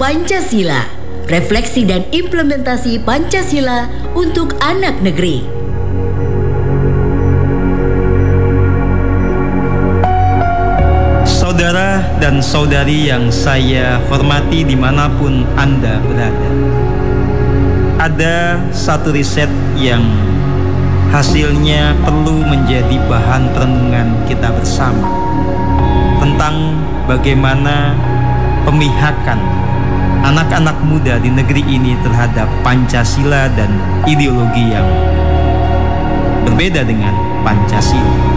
Pancasila, refleksi dan implementasi Pancasila untuk anak negeri. Saudara dan saudari yang saya hormati dimanapun Anda berada, ada satu riset yang hasilnya perlu menjadi bahan perenungan kita bersama tentang bagaimana pemihakan anak-anak muda di negeri ini terhadap Pancasila dan ideologi yang berbeda dengan Pancasila.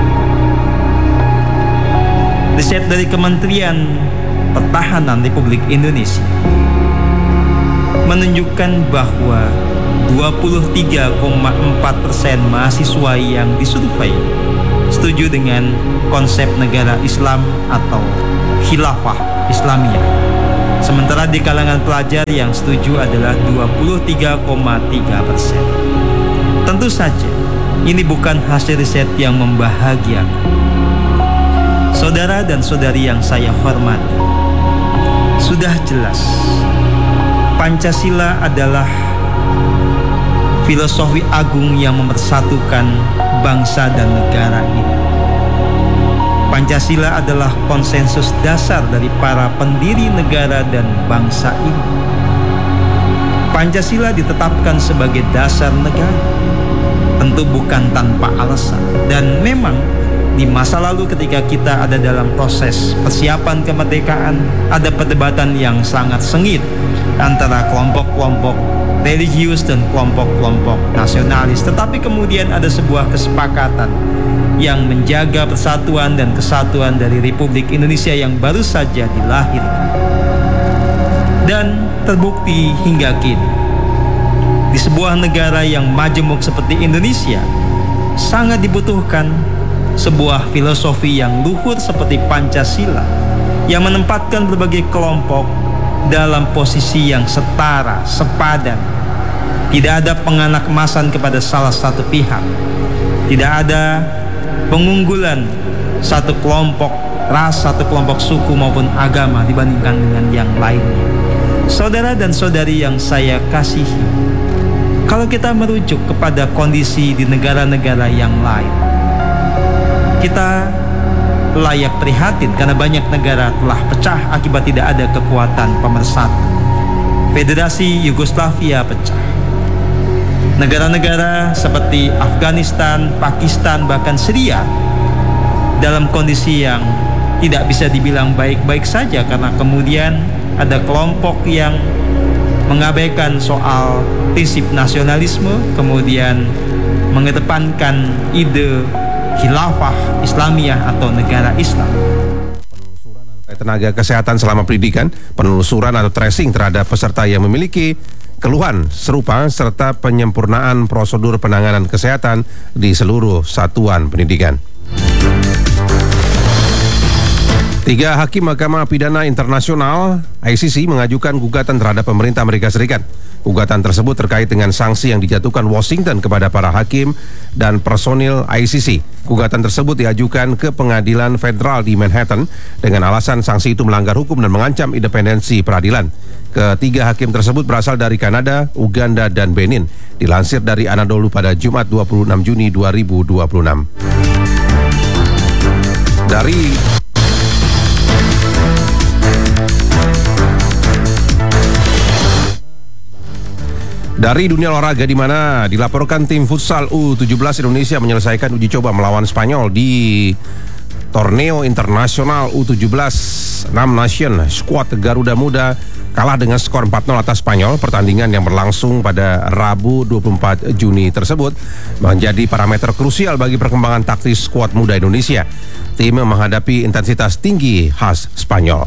Riset dari Kementerian Pertahanan Republik Indonesia menunjukkan bahwa 23,4% mahasiswa yang disurvei setuju dengan konsep negara Islam atau khilafah Islamiyah. Sementara di kalangan pelajar yang setuju adalah 23,3%. Tentu saja ini bukan hasil riset yang membahagiakan. Saudara dan saudari yang saya hormati, sudah jelas Pancasila adalah filosofi agung yang memersatukan bangsa dan negara ini. Pancasila adalah konsensus dasar dari para pendiri negara dan bangsa ini. Pancasila ditetapkan sebagai dasar negara, tentu bukan tanpa alasan. Dan memang di masa lalu ketika kita ada dalam proses persiapan kemerdekaan, ada perdebatan yang sangat sengit antara kelompok-kelompok religius dan kelompok-kelompok nasionalis. Tetapi kemudian ada sebuah kesepakatan yang menjaga persatuan dan kesatuan dari Republik Indonesia yang baru saja dilahirkan. Dan terbukti hingga kini, di sebuah negara yang majemuk seperti Indonesia, sangat dibutuhkan sebuah filosofi yang luhur seperti Pancasila yang menempatkan berbagai kelompok dalam posisi yang setara, sepadan. Tidak ada penganakmasan kepada salah satu pihak. Tidak ada pengunggulan satu kelompok ras, satu kelompok suku maupun agama dibandingkan dengan yang lainnya. Saudara dan saudari yang saya kasihi, kalau kita merujuk kepada kondisi di negara-negara yang lain, kita layak prihatin karena banyak negara telah pecah akibat tidak ada kekuatan pemersatu. Federasi Yugoslavia pecah. Negara-negara seperti Afghanistan, Pakistan, bahkan Syria dalam kondisi yang tidak bisa dibilang baik-baik saja karena kemudian ada kelompok yang mengabaikan soal prinsip nasionalisme, kemudian mengedepankan ide khilafah Islamiyah atau negara Islam. Tenaga kesehatan selama pendidikan, penelusuran atau tracing terhadap peserta yang memiliki keluhan serupa serta penyempurnaan prosedur penanganan kesehatan di seluruh satuan pendidikan. 3 hakim Mahkamah Pidana Internasional ICC mengajukan gugatan terhadap pemerintah Amerika Serikat. Gugatan tersebut terkait dengan sanksi yang dijatuhkan Washington kepada para hakim dan personil ICC. Gugatan tersebut diajukan ke pengadilan federal di Manhattan dengan alasan sanksi itu melanggar hukum dan mengancam independensi peradilan. Ketiga hakim tersebut berasal dari Kanada, Uganda, dan Benin. Dilansir dari Anadolu pada Jumat 26 Juni 2026. Dari dunia olahraga, di mana dilaporkan tim futsal U17 Indonesia menyelesaikan uji coba melawan Spanyol di Torneo Internasional U17 6 Nation. Skuad Garuda Muda kalah dengan skor 4-0 atas Spanyol. Pertandingan yang berlangsung pada Rabu 24 Juni tersebut menjadi parameter krusial bagi perkembangan taktis skuad muda Indonesia. Tim menghadapi intensitas tinggi khas Spanyol.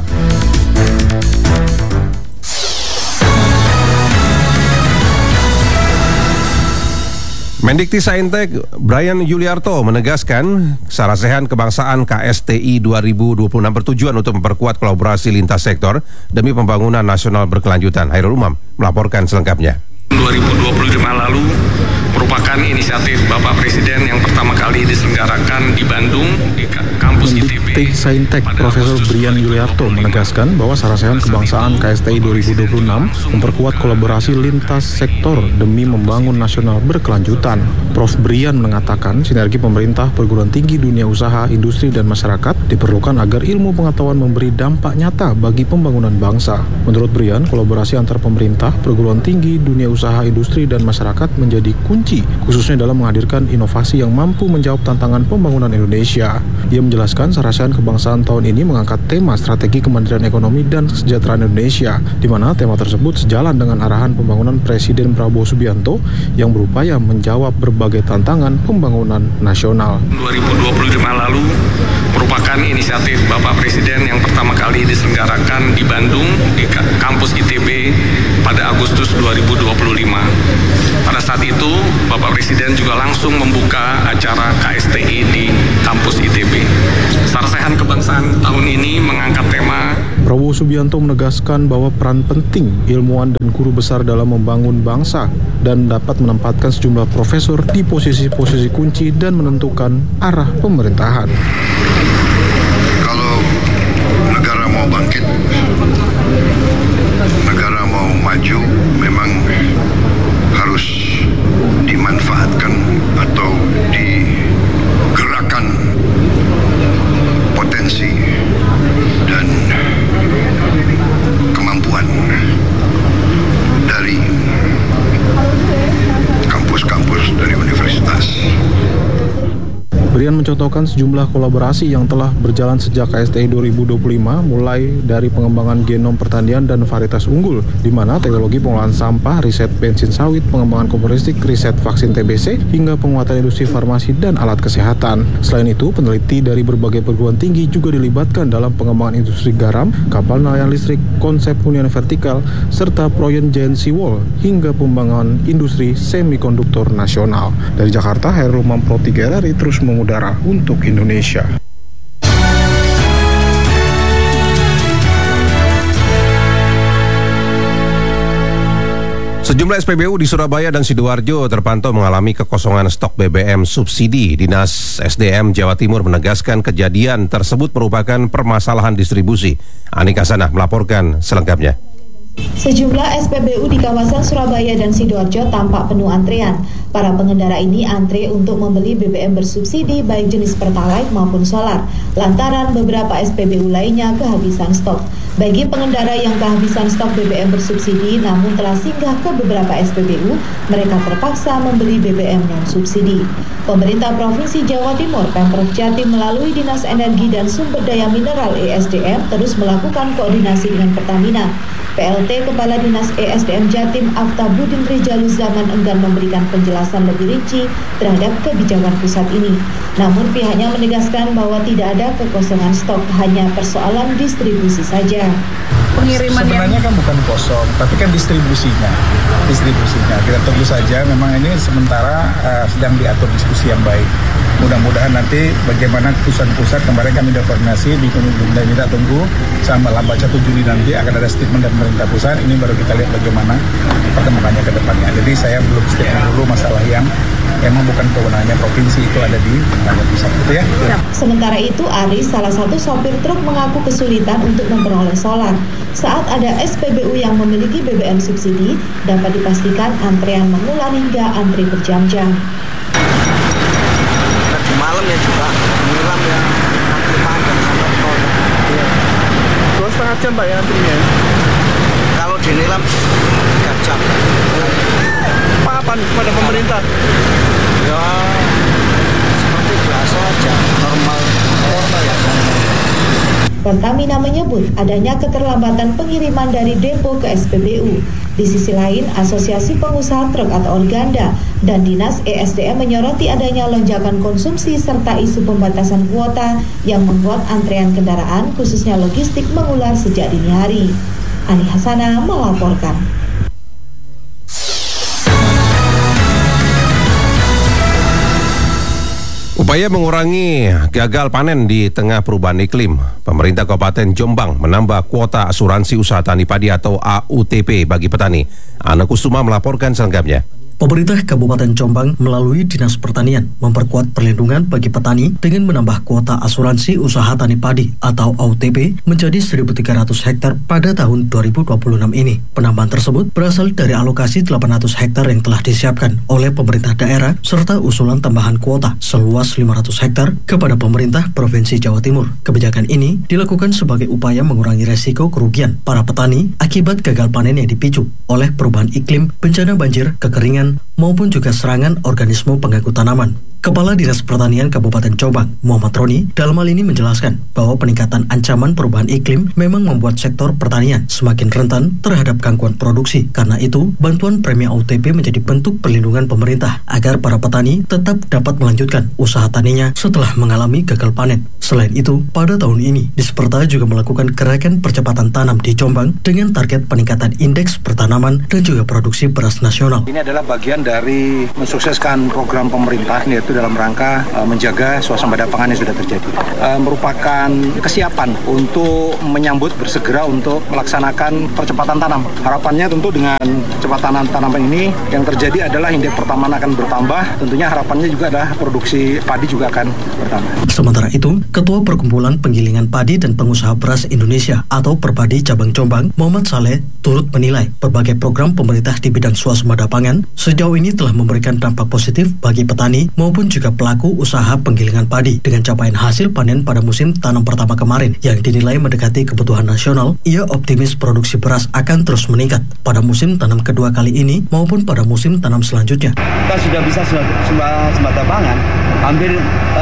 Mendikti-Saintek Brian Yuliarto menegaskan sarasehan kebangsaan KSTI 2026 bertujuan untuk memperkuat kolaborasi lintas sektor demi pembangunan nasional berkelanjutan. Hairul Umam melaporkan selengkapnya. 2025 lalu merupakan inisiatif Bapak Presiden yang pertama kali diselenggarakan di Bandung di kampus ITB. Mendikti Saintek Profesor Brian Yuliarto menegaskan bahwa Sarasehan Kebangsaan KSTI 2026 memperkuat kolaborasi lintas sektor demi membangun nasional berkelanjutan. Prof. Brian mengatakan sinergi pemerintah, perguruan tinggi, dunia usaha, industri, dan masyarakat diperlukan agar ilmu pengetahuan memberi dampak nyata bagi pembangunan bangsa. Menurut Brian, kolaborasi antar pemerintah, perguruan tinggi, dunia usaha, industri, dan masyarakat menjadi kunci, khususnya dalam menghadirkan inovasi yang mampu menjawab tantangan pembangunan Indonesia. Ia menjelaskan Sarasehan Kebangsaan tahun ini mengangkat tema strategi kemandirian ekonomi dan kesejahteraan Indonesia, di mana tema tersebut sejalan dengan arahan pembangunan Presiden Prabowo Subianto yang berupaya menjawab berbagai tantangan pembangunan nasional. 2025 lalu merupakan inisiatif Bapak Presiden yang pertama kali diselenggarakan di Bandung di kampus ITB pada Agustus 2025. Pada saat itu, Bapak Presiden juga langsung membuka acara KSTI di kampus ITB. Sarasehan Kebangsaan tahun ini mengangkat tema Prabowo Subianto menegaskan bahwa peran penting ilmuwan dan guru besar dalam membangun bangsa dan dapat menempatkan sejumlah profesor di posisi-posisi kunci dan menentukan arah pemerintahan. Kalau negara mau bangkit, negara mau maju, memang harus dimanfaatkan atau digerakkan potensi dan kemampuan dari kampus-kampus dari universitas. Brian mencontohkan sejumlah kolaborasi yang telah berjalan sejak KSTI 2025, mulai dari pengembangan genom pertanian dan varietas unggul, di mana teknologi pengolahan sampah, riset bensin sawit, pengembangan komporistik, riset vaksin TBC, hingga penguatan industri farmasi dan alat kesehatan. Selain itu, peneliti dari berbagai perguruan tinggi juga dilibatkan dalam pengembangan industri garam, kapal nelayan listrik, konsep hunian vertikal, serta proyek Giant Seawall, hingga pengembangan industri semikonduktor nasional. Dari Jakarta, Hairul Mampro 3 RRI terus mengudara untuk Indonesia. Sejumlah SPBU di Surabaya dan Sidoarjo terpantau mengalami kekosongan stok BBM subsidi. Dinas SDM Jawa Timur menegaskan kejadian tersebut merupakan permasalahan distribusi. Anika Sanah melaporkan selengkapnya. Sejumlah SPBU di kawasan Surabaya dan Sidoarjo tampak penuh antrean. Para pengendara ini antre untuk membeli BBM bersubsidi baik jenis Pertalite maupun solar, lantaran beberapa SPBU lainnya kehabisan stok. Bagi pengendara yang kehabisan stok BBM bersubsidi namun telah singgah ke beberapa SPBU, mereka terpaksa membeli BBM non-subsidi. Pemerintah Provinsi Jawa Timur, Pemprov Jatim melalui Dinas Energi dan Sumber Daya Mineral ESDM terus melakukan koordinasi dengan Pertamina. PLT Kepala Dinas ESDM Jatim Aftabudin Rijaluzaman enggan memberikan penjelasan lebih rinci terhadap kebijakan pusat ini. Namun pihaknya menegaskan bahwa tidak ada kekosongan stok, hanya persoalan distribusi saja. Pengiriman sebenarnya kan bukan kosong, tapi kan distribusinya. Kita tunggu saja, memang ini sementara sedang diatur diskusi yang baik. Mudah-mudahan nanti bagaimana pusat-pusat, kemarin kami sudah koordinasi di dan kita tunggu sampai lambat 1 Juni nanti akan ada statement dari pemerintah pusat. Ini baru kita lihat bagaimana perkembangannya ke depannya. Jadi saya belum statement dulu masalah yang emang bukan kewenangannya provinsi, itu ada di tingkat pusat, gitu ya. Sementara itu, Aris, salah satu sopir truk, mengaku kesulitan untuk memperoleh solar. Saat ada SPBU yang memiliki BBM subsidi, dapat dipastikan antrean mengular hingga antri berjam-jam. Malam ya juga, malam ya, nanti panjang sampai sore. 2,5 jam Pak ya antrinya? Kalau dinilam 3 jam. Apa pada pemerintah? Ya, seperti biasa aja, normal ya. Pertamina menyebut adanya keterlambatan pengiriman dari depo ke SPBU. Di sisi lain, Asosiasi Pengusaha Truk atau Organda dan Dinas ESDM menyoroti adanya lonjakan konsumsi serta isu pembatasan kuota yang membuat antrean kendaraan khususnya logistik mengular sejak dini hari. Ani Hasanah melaporkan. Upaya mengurangi gagal panen di tengah perubahan iklim, pemerintah Kabupaten Jombang menambah kuota asuransi usaha tani padi atau AUTP bagi petani. Ana Kusuma melaporkan selengkapnya. Pemerintah Kabupaten Jombang melalui Dinas Pertanian memperkuat perlindungan bagi petani dengan menambah kuota asuransi usaha tani padi atau AUTP menjadi 1.300 hektar pada tahun 2026 ini. Penambahan tersebut berasal dari alokasi 800 hektar yang telah disiapkan oleh pemerintah daerah serta usulan tambahan kuota seluas 500 hektar kepada pemerintah Provinsi Jawa Timur. Kebijakan ini dilakukan sebagai upaya mengurangi resiko kerugian para petani akibat gagal panen yang dipicu oleh perubahan iklim, bencana banjir, kekeringan, maupun juga serangan organisme pengganggu tanaman. Kepala Dinas Pertanian Kabupaten Jombang, Muhammad Roni, dalam hal ini menjelaskan bahwa peningkatan ancaman perubahan iklim memang membuat sektor pertanian semakin rentan terhadap gangguan produksi. Karena itu, bantuan premi AUTP menjadi bentuk perlindungan pemerintah agar para petani tetap dapat melanjutkan usaha taninya setelah mengalami gagal panen. Selain itu, pada tahun ini, Disperta juga melakukan gerakan percepatan tanam di Jombang dengan target peningkatan indeks pertanaman dan juga produksi beras nasional. Ini adalah bagian dari mensukseskan program pemerintah, yaitu dalam rangka menjaga swasembada pangan yang sudah terjadi. Merupakan kesiapan untuk menyambut bersegera untuk melaksanakan percepatan tanam. Harapannya tentu dengan percepatan tanaman ini yang terjadi adalah indeks pertanaman akan bertambah. Tentunya harapannya juga adalah produksi padi juga akan bertambah. Sementara itu, Ketua Perkumpulan Penggilingan Padi dan Pengusaha Beras Indonesia atau Perpadi Cabang Jombang, Muhammad Saleh, turut menilai berbagai program pemerintah di bidang swasembada pangan sejauh ini telah memberikan dampak positif bagi petani maupun juga pelaku usaha penggilingan padi. Dengan capaian hasil panen pada musim tanam pertama kemarin yang dinilai mendekati kebutuhan nasional, ia optimis produksi beras akan terus meningkat pada musim tanam kedua kali ini maupun pada musim tanam selanjutnya. Kita sudah bisa swasembada pangan, hampir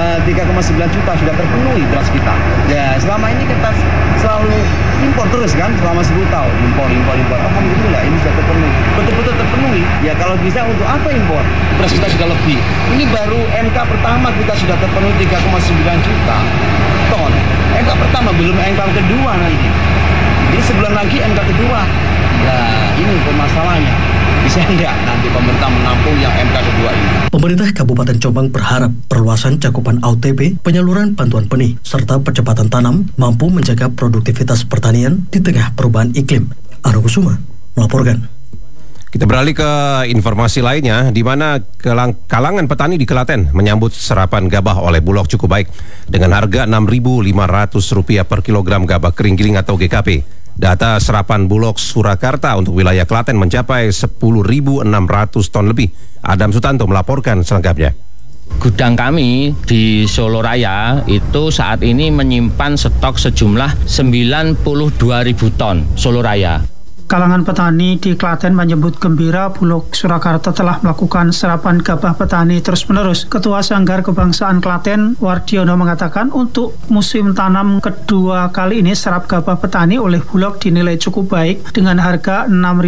3,9 juta sudah terpenuhi beras kita. Ya, selama ini kita selalu impor terus kan, selama 10 tahun impor. Alhamdulillah ini sudah terpenuhi, betul-betul terpenuhi. Ya kalau bisa untuk apa impor? Beras kita sudah lebih. Ini baru MK pertama kita sudah terpenuhi 3,9 juta ton. MK pertama, belum MK kedua nanti. Jadi sebulan lagi MK kedua. Ya ini permasalahannya. Bisa enggak nanti pemerintah menampung yang MK kedua ini? Pemerintah Kabupaten Jombang berharap perluasan cakupan AUTP, penyaluran bantuan benih, serta percepatan tanam mampu menjaga produktivitas pertanian di tengah perubahan iklim. Argo Kusuma melaporkan. Kita beralih ke informasi lainnya, di mana kalangan petani di Klaten menyambut serapan gabah oleh Bulog cukup baik dengan harga Rp6.500 per kilogram gabah kering giling atau GKP. Data serapan Bulog Surakarta untuk wilayah Klaten mencapai 10.600 ton lebih. Adam Sutanto melaporkan selengkapnya. Gudang kami di Solo Raya itu saat ini menyimpan stok sejumlah 92.000 ton Solo Raya. Kalangan petani di Klaten menyebut gembira Bulog Surakarta telah melakukan serapan gabah petani terus-menerus. Ketua Sanggar Kebangsaan Klaten, Wardiono, mengatakan untuk musim tanam kedua kali ini serap gabah petani oleh Bulog dinilai cukup baik dengan harga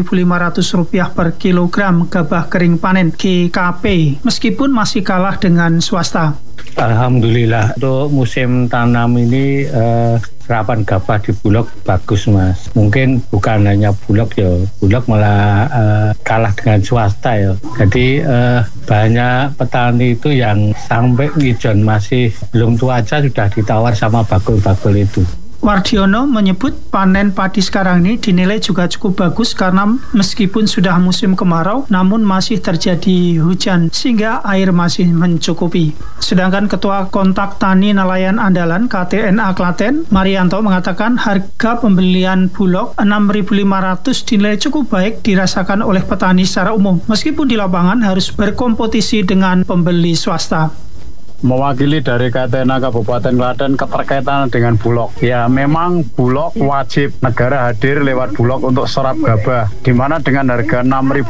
Rp6.500 per kilogram gabah kering panen GKP, meskipun masih kalah dengan swasta. Alhamdulillah untuk musim tanam ini serapan gabah di Bulog bagus, Mas. Mungkin bukan hanya Bulog ya, Bulog malah kalah dengan swasta ya. Jadi banyak petani itu yang sampai ngijon masih belum tua aja sudah ditawar sama bakul-bakul itu. Wardiono menyebut panen padi sekarang ini dinilai juga cukup bagus karena meskipun sudah musim kemarau namun masih terjadi hujan sehingga air masih mencukupi. Sedangkan Ketua Kontak Tani Nelayan Andalan KTNA Klaten, Marianto, mengatakan harga pembelian Bulog Rp6.500 dinilai cukup baik dirasakan oleh petani secara umum meskipun di lapangan harus berkompetisi dengan pembeli swasta. Mewakili dari KTNA Kabupaten Klaten keterkaitan dengan Bulog. Ya memang Bulog wajib negara hadir lewat Bulog untuk serap gabah, di mana dengan harga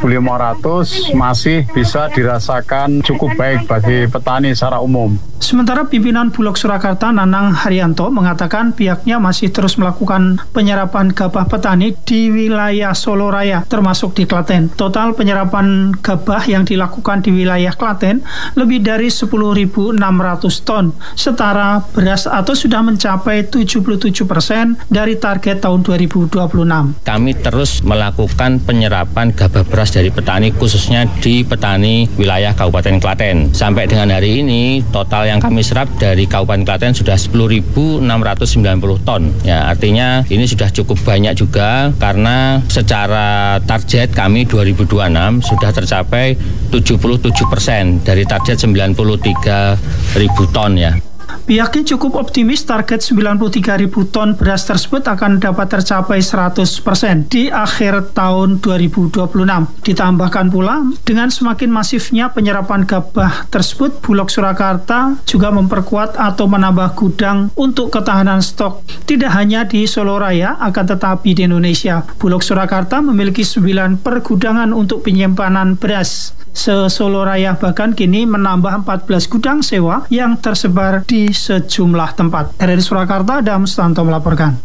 Rp6.500 masih bisa dirasakan cukup baik bagi petani secara umum. Sementara pimpinan Bulog Surakarta Nanang Haryanto mengatakan pihaknya masih terus melakukan penyerapan gabah petani di wilayah Solo Raya termasuk di Klaten. Total penyerapan gabah yang dilakukan di wilayah Klaten lebih dari 10.600 ton, setara beras atau sudah mencapai 77% dari target tahun 2026. Kami terus melakukan penyerapan gabah beras dari petani, khususnya di petani wilayah Kabupaten Klaten. Sampai dengan hari ini, total yang kami serap dari Kabupaten Klaten sudah 10.690 ton. Ya, artinya ini sudah cukup banyak juga karena secara target kami 2026 sudah tercapai 77% dari target 93.000 ton ya. Pihaknya cukup optimis target 93.000 ton beras tersebut akan dapat tercapai 100% di akhir tahun 2026. Ditambahkan pula, dengan semakin masifnya penyerapan gabah tersebut, Bulog Surakarta juga memperkuat atau menambah gudang untuk ketahanan stok. Tidak hanya di Solo Raya, akan tetapi di Indonesia. Bulog Surakarta memiliki 9 pergudangan untuk penyimpanan beras. Se-Solo Raya bahkan kini menambah 14 gudang sewa yang tersebar di sejumlah tempat. Dari Surakarta, Adam Sutanto melaporkan.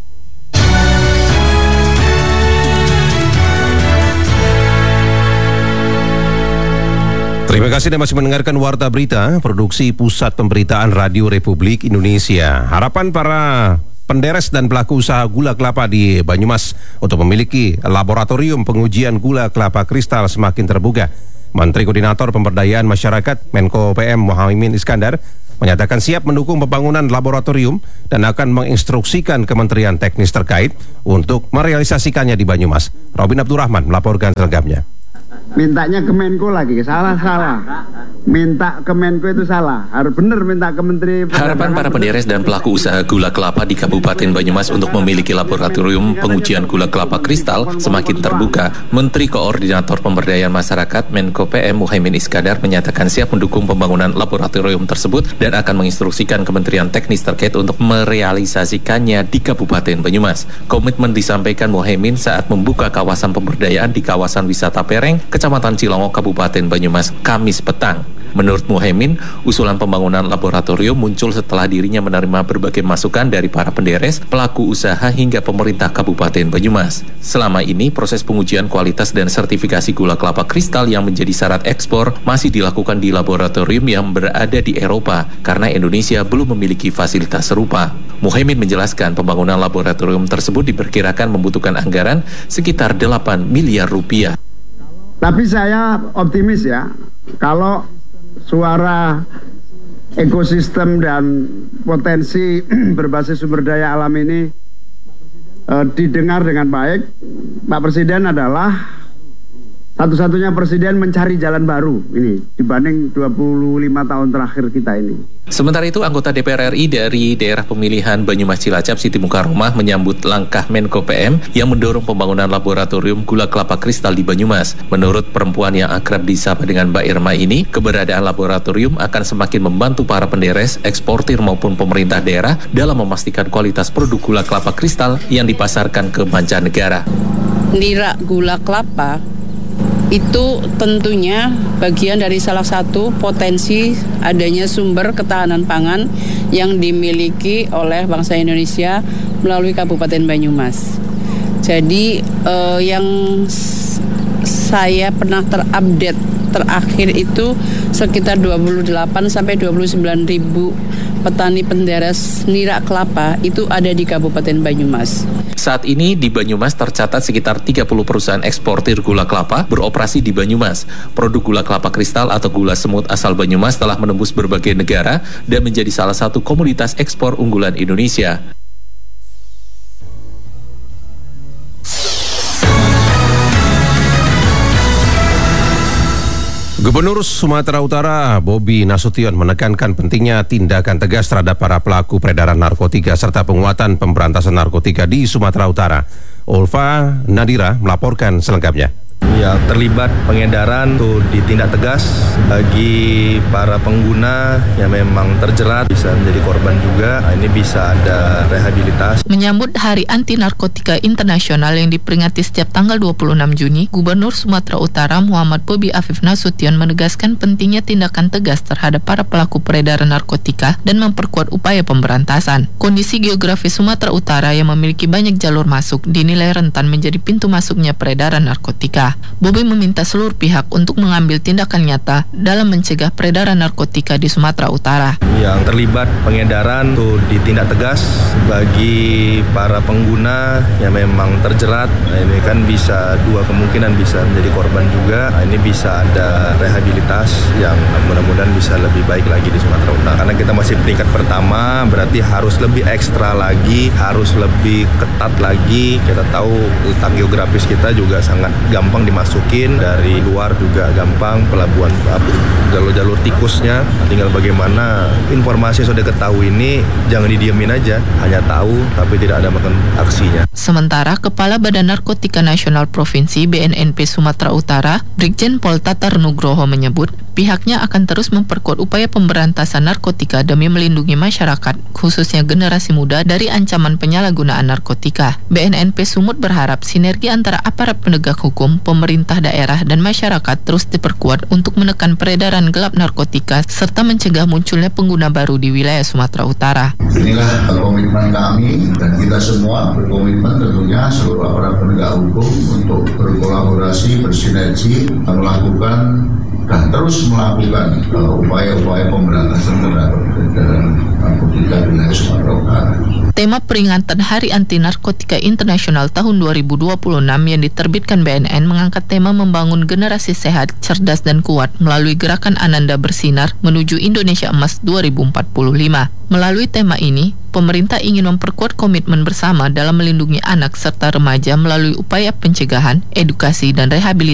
Terima kasih Anda masih mendengarkan Warta Berita, produksi Pusat Pemberitaan Radio Republik Indonesia. Harapan para penderes dan pelaku usaha gula kelapa di Banyumas untuk memiliki laboratorium pengujian gula kelapa kristal semakin terbuka. Menteri Koordinator Pemberdayaan Masyarakat Menko PM Muhaimin Iskandar menyatakan siap mendukung pembangunan laboratorium dan akan menginstruksikan Kementerian Teknis terkait untuk merealisasikannya di Banyumas. Robin Abdurrahman melaporkan selengkapnya. Mintanya ke Menko lagi, salah. Minta ke Menko itu salah, harus benar minta ke Menteri. Harapan para penderes dan pelaku usaha gula kelapa di Kabupaten Banyumas untuk memiliki laboratorium pengujian gula kelapa kristal semakin terbuka. Menteri Koordinator Pemberdayaan Masyarakat Menko PM Muhaimin Iskandar menyatakan siap mendukung pembangunan laboratorium tersebut dan akan menginstruksikan Kementerian Teknis terkait untuk merealisasikannya di Kabupaten Banyumas. Komitmen disampaikan Muhaimin saat membuka kawasan pemberdayaan di kawasan wisata Pereng, Kecamatan Cilongok, Kabupaten Banyumas, Kamis petang. Menurut Muhaimin, usulan pembangunan laboratorium muncul setelah dirinya menerima berbagai masukan dari para penderes, pelaku usaha hingga pemerintah Kabupaten Banyumas. Selama ini, proses pengujian kualitas dan sertifikasi gula kelapa kristal yang menjadi syarat ekspor masih dilakukan di laboratorium yang berada di Eropa karena Indonesia belum memiliki fasilitas serupa. Muhaimin menjelaskan pembangunan laboratorium tersebut diperkirakan membutuhkan anggaran sekitar 8 miliar rupiah. Tapi saya optimis ya, kalau suara ekosistem dan potensi berbasis sumber daya alam ini didengar dengan baik, Pak Presiden adalah satu-satunya presiden mencari jalan baru ini dibanding 25 tahun terakhir kita ini. Sementara itu, anggota DPR RI dari daerah pemilihan Banyumas Cilacap Siti Mukaromah menyambut langkah Menko PM yang mendorong pembangunan laboratorium gula kelapa kristal di Banyumas. Menurut perempuan yang akrab disapa dengan Mbak Irma ini, keberadaan laboratorium akan semakin membantu para penderes, eksportir maupun pemerintah daerah dalam memastikan kualitas produk gula kelapa kristal yang dipasarkan ke mancanegara. Nira gula kelapa itu tentunya bagian dari salah satu potensi adanya sumber ketahanan pangan yang dimiliki oleh bangsa Indonesia melalui Kabupaten Banyumas. Jadi yang saya pernah terupdate terakhir itu sekitar 28 sampai 29 ribu petani penderes nira kelapa itu ada di Kabupaten Banyumas. Saat ini di Banyumas tercatat sekitar 30 perusahaan eksportir gula kelapa beroperasi di Banyumas. Produk gula kelapa kristal atau gula semut asal Banyumas telah menembus berbagai negara dan menjadi salah satu komoditas ekspor unggulan Indonesia. Gubernur Sumatera Utara Bobi Nasution menekankan pentingnya tindakan tegas terhadap para pelaku peredaran narkotika serta penguatan pemberantasan narkotika di Sumatera Utara. Ulfa Nadira melaporkan selengkapnya. Ya, terlibat pengedaran itu ditindak tegas bagi para pengguna yang memang terjerat bisa menjadi korban juga. Nah, ini bisa ada rehabilitasi. Menyambut Hari Anti Narkotika Internasional yang diperingati setiap tanggal 26 Juni, Gubernur Sumatera Utara Muhammad Bobi Afif Nasution menegaskan pentingnya tindakan tegas terhadap para pelaku peredaran narkotika dan memperkuat upaya pemberantasan. Kondisi geografis Sumatera Utara yang memiliki banyak jalur masuk dinilai rentan menjadi pintu masuknya peredaran narkotika. narkotika. Bobi meminta seluruh pihak untuk mengambil tindakan nyata dalam mencegah peredaran narkotika di Sumatera Utara. Yang terlibat pengedaran itu ditindak tegas bagi para pengguna yang memang terjerat. Nah, ini kan bisa dua kemungkinan, bisa menjadi korban juga. Nah, ini bisa ada rehabilitas yang mudah-mudahan bisa lebih baik lagi di Sumatera Utara. Karena kita masih peringkat pertama, berarti harus lebih ekstra lagi, harus lebih ketat lagi. Kita tahu letak geografis kita juga sangat gampang dimasukin, dari luar juga gampang, pelabuhan jalur-jalur tikusnya. Tinggal bagaimana informasi yang sudah ketahui ini jangan didiemin aja, hanya tahu tapi tidak ada makan aksinya. Sementara Kepala Badan Narkotika Nasional Provinsi BNNP Sumatera Utara, Brigjen Pol Tatar Nugroho menyebut pihaknya akan terus memperkuat upaya pemberantasan narkotika demi melindungi masyarakat, khususnya generasi muda dari ancaman penyalahgunaan narkotika. BNNP Sumut berharap sinergi antara aparat penegak hukum, pemerintah daerah, dan masyarakat terus diperkuat untuk menekan peredaran gelap narkotika serta mencegah munculnya pengguna baru di wilayah Sumatera Utara. Inilah komitmen kami dan kita semua berkomitmen tentunya seluruh aparat penegak hukum untuk berkolaborasi, bersinergi, melakukan dan terus melakukan upaya-upaya pemberantasan terhadap narkotika di wilayah Sumatera Utara. Tema peringatan Hari Anti Narkotika Internasional tahun 2026 yang diterbitkan BNN mengangkat tema membangun generasi sehat, cerdas, dan kuat melalui gerakan Ananda Bersinar menuju Indonesia Emas 2045. Melalui tema ini, pemerintah ingin memperkuat komitmen bersama dalam melindungi anak serta remaja melalui upaya pencegahan, edukasi, dan rehabilitasi